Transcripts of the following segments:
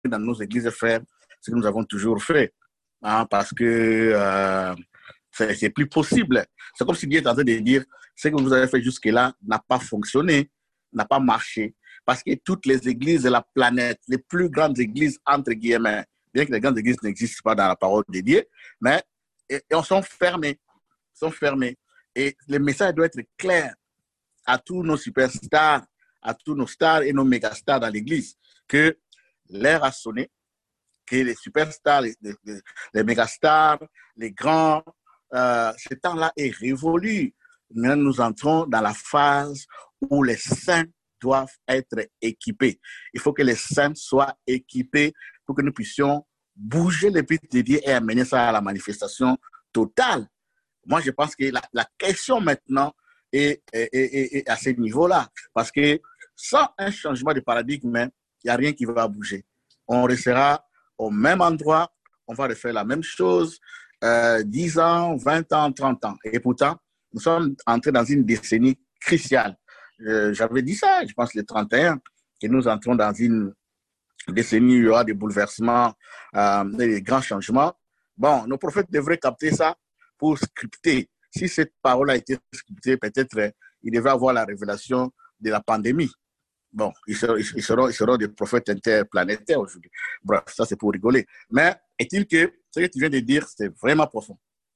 dans nos églises faire ce que nous avons toujours fait. Hein, parce que c'est plus possible. C'est comme si Dieu est en train de dire ce que vous avez fait jusque-là n'a pas fonctionné, n'a pas marché. Parce que toutes les églises de la planète, les plus grandes églises, entre guillemets, bien que les grandes églises n'existent pas dans la parole de Dieu, mais elles sont fermées. Sont fermées. Et le message doit être clair à tous nos superstars, à tous nos stars et nos mégastars dans l'église, que l'heure a sonné, que les superstars, les mégastars, les grands, ce temps-là est révolu. Nous entrons dans la phase où les saints doivent être équipés. Il faut que les saints soient équipés pour que nous puissions bouger les pieds de Dieu et amener ça à la manifestation totale. Moi, je pense que la question maintenant est à ce niveau-là. Parce que sans un changement de paradigme, il n'y a rien qui va bouger. On restera au même endroit, on va refaire la même chose 10 ans, 20 ans, 30 ans. Et pourtant, nous sommes entrés dans une décennie cruciale. J'avais dit ça, je pense le 31, que nous entrons dans une décennie où il y aura des bouleversements, des grands changements. Bon, nos prophètes devraient capter ça pour scripter. Si cette parole a été scriptée, peut-être il devrait avoir la révélation de la pandémie. Bon, ils seront des prophètes interplanétaires aujourd'hui. Bref, ça c'est pour rigoler. Mais est-il que ce que tu viens de dire, c'est vraiment profond?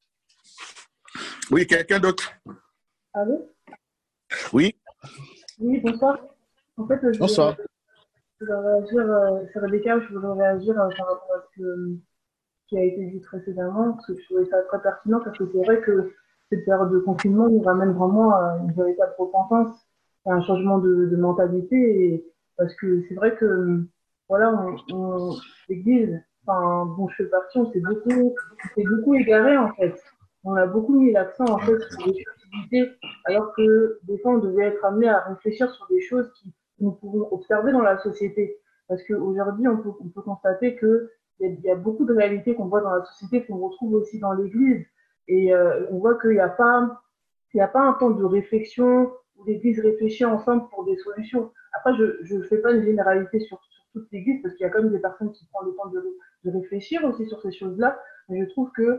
Oui, quelqu'un d'autre? Allô? Oui? Oui, bonsoir. En fait, Bonsoir. je voudrais réagir, c'est Rebecca, je voudrais réagir par rapport à qui a été dit précédemment, parce que je trouvais ça très pertinent, parce que c'est vrai que cette période de confinement nous ramène vraiment à une véritable repentance, à un changement de mentalité, et, parce que c'est vrai que, voilà, l'Église, enfin, dont je fais partie, on s'est beaucoup égaré, en fait. On a beaucoup mis l'accent, en fait, sur les futilités, alors que, des fois, on devait être amené à réfléchir sur des choses qui nous pouvons observer dans la société. Parce qu'aujourd'hui, on peut constater que il y a beaucoup de réalités qu'on voit dans la société, qu'on retrouve aussi dans l'Église. Et on voit qu'il y a pas un temps de réflexion où l'Église réfléchit ensemble pour des solutions. Après, je ne fais pas une généralité sur toute l'Église, parce qu'il y a quand même des personnes qui prennent le temps de réfléchir aussi sur ces choses-là. Mais je trouve que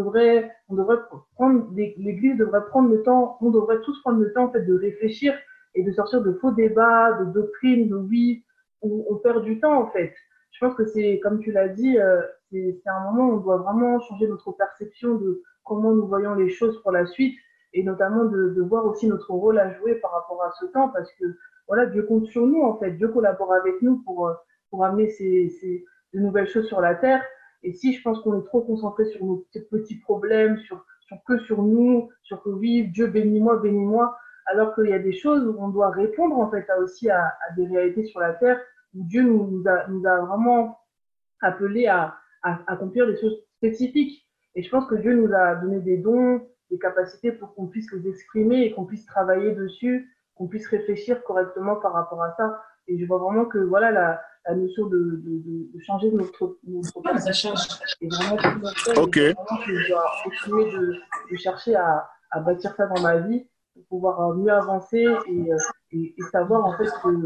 l'Église devrait prendre le temps, on devrait tous prendre le temps en fait de réfléchir et de sortir de faux débats, de doctrines, de oui, où on perd du temps en fait. Je pense que c'est, comme tu l'as dit, c'est un moment où on doit vraiment changer notre perception de comment nous voyons les choses pour la suite, et notamment de voir aussi notre rôle à jouer par rapport à ce temps, parce que voilà, Dieu compte sur nous en fait, Dieu collabore avec nous pour amener de nouvelles choses sur la terre. Et si je pense qu'on est trop concentré sur nos petits problèmes, sur nous, sur que oui, Dieu bénis-moi, alors qu'il y a des choses où on doit répondre en fait à des réalités sur la terre, où Dieu nous a vraiment appelés à accomplir des choses spécifiques. Et je pense que Dieu nous a donné des dons, des capacités pour qu'on puisse les exprimer et qu'on puisse travailler dessus, qu'on puisse réfléchir correctement par rapport à ça. Et je vois vraiment que voilà la notion de changer notre perception est vraiment primordiale. Et Ok. je vois vraiment que je dois continuer de chercher à bâtir ça dans ma vie pour pouvoir mieux avancer et savoir en fait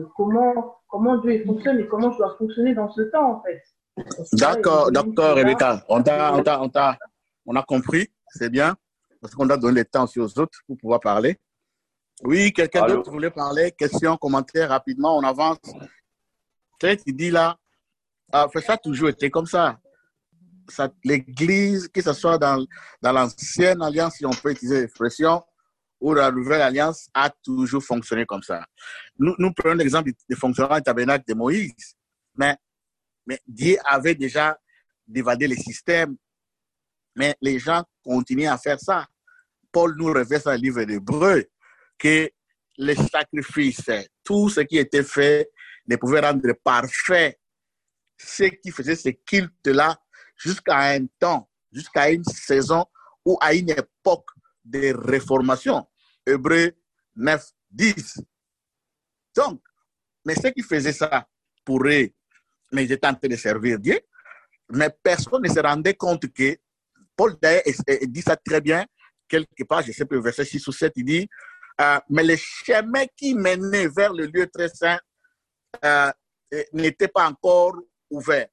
comment Dieu fonctionne et comment je dois fonctionner dans ce temps en fait. Parce que voilà, il y a D'accord, des gens qui docteur sont là. Rebecca. On a compris, c'est bien. Parce qu'on doit donner le temps aussi aux autres pour pouvoir parler. Oui, quelqu'un Allô? d'autre voulait parler. Question, commentaire, rapidement, on avance. Tu dis là, ça a toujours été comme ça. L'Église, que ce soit dans l'ancienne alliance, si on peut utiliser l'expression, ou la nouvelle alliance, a toujours fonctionné comme ça. Nous prenons l'exemple du fonctionnement du tabernacle de Moïse. Mais Dieu avait déjà dévadé les systèmes. Mais les gens continuent à faire ça. Paul nous révèle dans le livre d'Hébreux que les sacrifices, tout ce qui était fait, ne pouvait rendre parfait ceux qui faisaient ce culte-là jusqu'à un temps, jusqu'à une saison ou à une époque de réformation. Hébreux 9, 10. Donc, mais ceux qui faisaient ça pourraient, mais ils étaient en train de servir Dieu, mais personne ne se rendait compte que Paul d'ailleurs dit ça très bien, quelque part, je sais plus, verset 6 ou 7, il dit mais le chemin qui menait vers le lieu très saint n'était pas encore ouvert.